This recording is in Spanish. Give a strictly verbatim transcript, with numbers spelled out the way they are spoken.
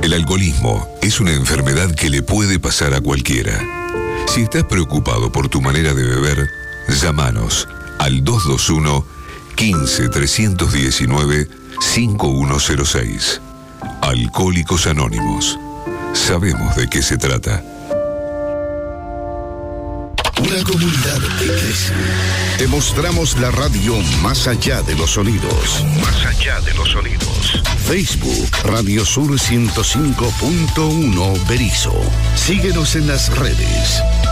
El alcoholismo es una enfermedad que le puede pasar a cualquiera. Si estás preocupado por tu manera de beber, llámanos al dos dos uno, quince, trescientos diecinueve, cincuenta y uno cero seis. Alcohólicos Anónimos. Sabemos de qué se trata. Una comunidad que crece. Te mostramos la radio más allá de los sonidos. Más allá de los sonidos. Facebook, Radio Sur ciento cinco punto uno Berisso. Síguenos en las redes.